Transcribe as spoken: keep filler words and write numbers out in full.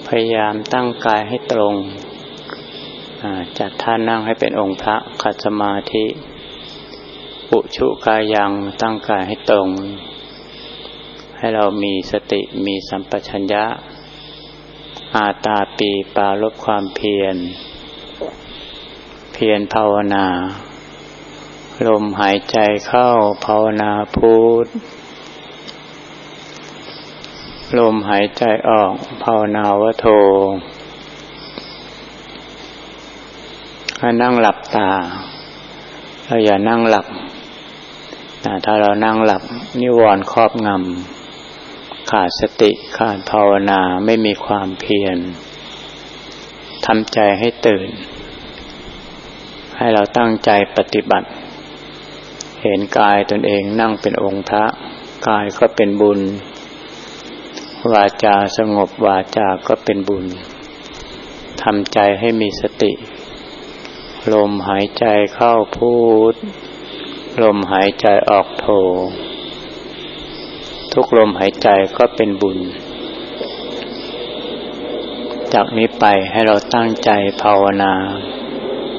พยายามตั้งกายให้ตรงจัดท่านั่งให้เป็นองค์พระขัดสมาธิอุชุกายังตั้งกายให้ตรงให้เรามีสติมีสัมปชัญญะอาตาปีปาลบความเพียรเพียรภาวนาลมหายใจเข้าภาวนาพุทลมหายใจออกภาวนาวโธให้นั่งหลับตาเราอย่านั่งหลับถ้าเรานั่งหลับนิวรณ์ครอบงำขาดสติขาดภาวนาไม่มีความเพียรทำใจให้ตื่นให้เราตั้งใจปฏิบัติเห็นกายตนเองนั่งเป็นองค์พระกายก็เป็นบุญวาจาสงบวาจาก็เป็นบุญทำใจให้มีสติลมหายใจเข้าพุทลมหายใจออกโธทุกลมหายใจก็เป็นบุญจากนี้ไปให้เราตั้งใจภาวนา